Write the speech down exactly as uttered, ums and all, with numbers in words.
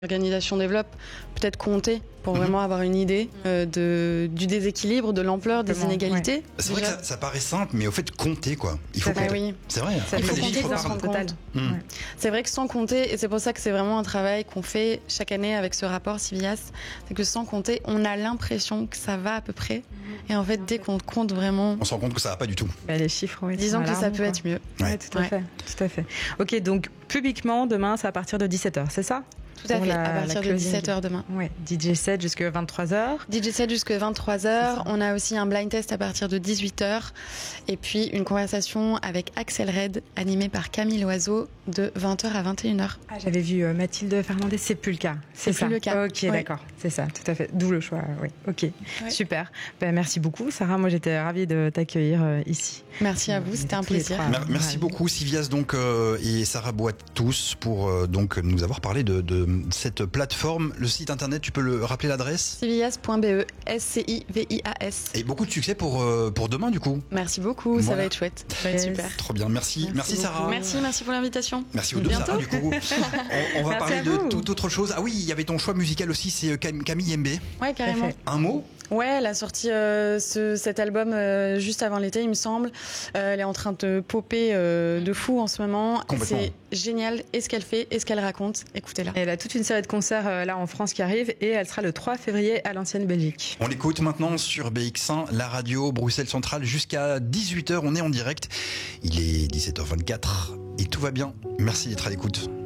L'organisation développe, peut-être compter pour Mhm. vraiment avoir une idée euh, de, du déséquilibre, de l'ampleur des Comment, inégalités. ouais. C'est vrai que Déjà. ça, ça paraît simple, mais au fait, compter, quoi. Il faut Ah compter. oui. C'est vrai. Ça Il Après, faut les compter chiffres pour parlent. s'en rendre total. compte. Mm. Ouais. C'est vrai que sans compter, et c'est pour ça que c'est vraiment un travail qu'on fait chaque année avec ce rapport Civias, c'est que sans compter, on a l'impression que ça va à peu près. Et en fait, dès qu'on compte vraiment, On se rend compte que ça va pas du tout. Bah, les chiffres, oui. disons sont que ça alarmants, peut quoi. être mieux. Ouais, tout à Ouais. fait, tout à fait. Ok, donc publiquement demain, c'est à partir de dix-sept heures, c'est ça? Tout à Pour fait, la- à la partir de closing. dix-sept heures demain. Ouais, D J set jusqu'à vingt-trois heures. D J set jusqu'à vingt-trois C'est heures. ça. On a aussi un blind test à partir de dix-huit heures. Et puis une conversation avec Axel Red, animée par Camille Loiseau, de vingt heures à vingt et une heures. Ah, j'avais vu euh, Mathilde Fernandez, c'est plus le cas. C'est ça. plus le cas. Ok, Ouais. d'accord, c'est ça, tout à fait. D'où le choix, oui. Ok, Ouais. super. Ben, merci beaucoup, Sarah. Moi, j'étais ravie de t'accueillir euh, ici. Merci à vous, On c'était était un tous les plaisir. trois. Mer- Merci Ouais. beaucoup Civias donc euh, et Sarah Boite-tous pour euh, donc nous avoir parlé de, de cette plateforme. Le site internet, tu peux le rappeler l'adresse? Civias point b e, S C I V I A S. Et beaucoup de succès pour euh, pour demain du coup. Merci beaucoup, ça Voilà. va être chouette. Ça va être Yes. super. Trop bien, merci, merci, Merci Sarah. beaucoup. Merci, merci pour l'invitation. Merci aux À deux bientôt. Sarah du coup. On, on va Merci parler à de vous. toute autre chose. Ah oui, il y avait ton choix musical aussi, c'est euh, Cam- Camille Mbé. Ouais, carrément. fait. Un mot? Ouais, elle a sorti euh, ce, cet album euh, juste avant l'été, il me semble. Euh, elle est en train de popper euh, de fou en ce moment. Complètement. C'est génial. Et ce qu'elle fait, et ce qu'elle raconte. Écoutez-la. Elle a toute une série de concerts euh, là en France qui arrive et elle sera le trois février à l'ancienne Belgique. On l'écoute maintenant sur B X un, la radio Bruxelles Centrale jusqu'à dix-huit heures. On est en direct. Il est dix-sept heures vingt-quatre et tout va bien. Merci d'être à l'écoute.